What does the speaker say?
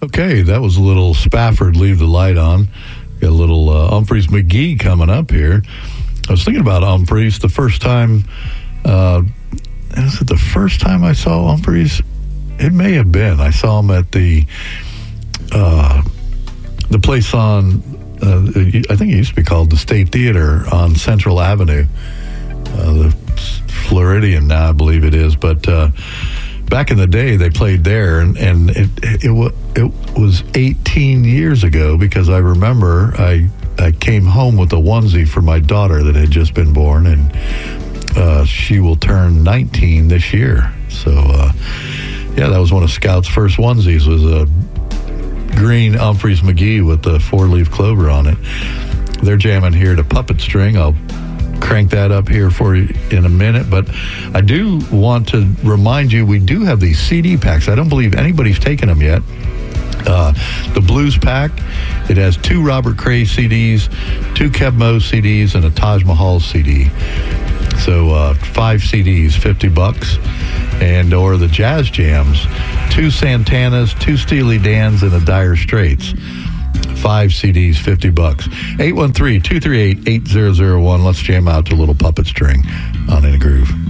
Okay, that was a little Spafford, Leave the Light On. Got a little Humphreys McGee coming up here. I was thinking about Humphreys the first time. Is it the first time I saw Humphreys? It may have been. I saw him at the place on, I think it used to be called the State Theater on Central Avenue. The Floridian now, I believe it is. But back in the day, they played there, and it was 18 years ago, because I remember I came home with a onesie for my daughter that had just been born, and she will turn 19 this year. So, yeah, that was one of Scout's first onesies, was a green Humphreys McGee with the four-leaf clover on it. They're jamming here to Puppet String. I'll crank that up here for you in a minute, but I do want to remind you, we do have these CD packs. I don't believe anybody's taken them yet. The Blues Pack, it has 2 Robert Cray CDs, 2 Kev Moe CDs, and a Taj Mahal CD. So 5 CDs, $50, and or the Jazz Jams, 2 Santanas, 2 Steely Dans, and a Dire Straits. 5 CDs, $50. 813-238-8001. Let's jam out to a little Puppet String on In a Groove.